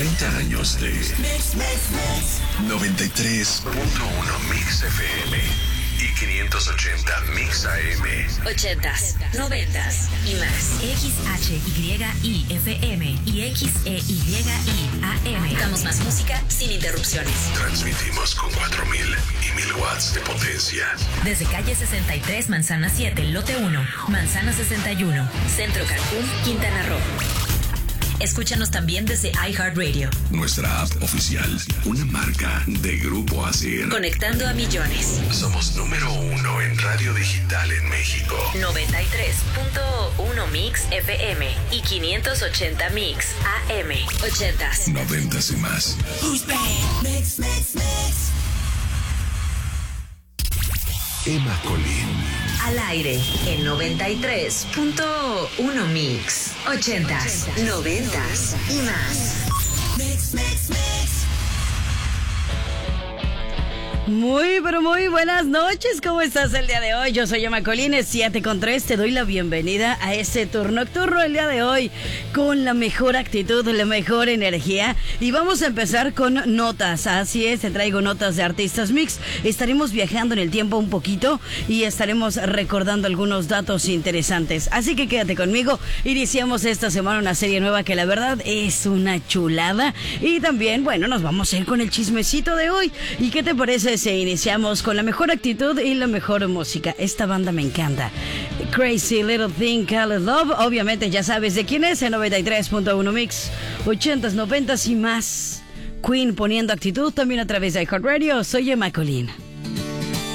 30 años de 93.1 Mix FM y 580 Mix AM. 80s, 90s y más. XHYIFM y XEYI AM. Damos más música sin interrupciones. Transmitimos con 4.000 y 1.000 watts de potencia. Desde calle 63, Manzana 7, lote 1, Manzana 61, Centro Cancún, Quintana Roo. Escúchanos también desde iHeartRadio. Nuestra app oficial, una marca de Grupo ASIR. Conectando a millones. Somos número 1 en radio digital en México. 93.1 Mix FM y 580 Mix AM. 80s. 90s y más. Emma Colín. Al aire en 93.1 Mix. 80s, 90s y más. Muy, pero muy buenas noches. ¿Cómo estás el día de hoy? Yo soy Emma Colines, 7:03. Te doy la bienvenida a este tour nocturno el día de hoy con la mejor actitud, la mejor energía. Y vamos a empezar con notas. Así es, te traigo notas de artistas mix. Estaremos viajando en el tiempo un poquito y estaremos recordando algunos datos interesantes. Así que quédate conmigo. Iniciamos esta semana una serie nueva que la verdad es una chulada. Y también, bueno, nos vamos a ir con el chismecito de hoy. ¿Y qué te parece si iniciamos con la mejor actitud y la mejor música? Esta banda me encanta. Crazy Little Thing Called Love. Obviamente ya sabes de quién es, el 93.1 Mix, 80s, 90s y más. Queen poniendo actitud también a través de iHeartRadio. Soy Emma Colín.